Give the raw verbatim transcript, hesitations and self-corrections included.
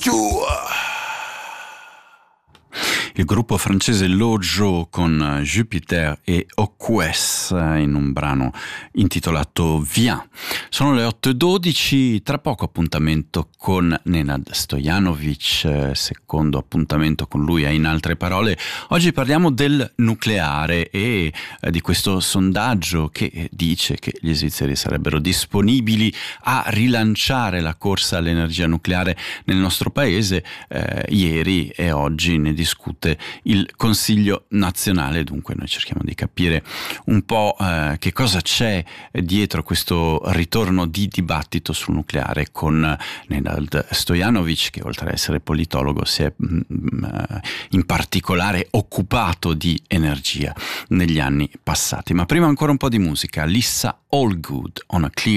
Il gruppo francese Lojo con Jupiter e Oques in un brano intitolato Viens. Sono le otto e dodici, tra poco appuntamento con Nenad Stojanovic, secondo appuntamento con lui a In Altre Parole. Oggi parliamo del nucleare e eh, di questo sondaggio che dice che gli svizzeri sarebbero disponibili a rilanciare la corsa all'energia nucleare nel nostro paese. Eh, ieri e oggi ne discute il Consiglio nazionale, dunque noi cerchiamo di capire un po' eh, che cosa c'è dietro questo ritorno di dibattito sul nucleare con Nenad Stojanovic, che oltre ad essere politologo si è mh, in particolare occupato di energia negli anni passati. Ma prima ancora un po' di musica. Lisa Allgood, On a Clear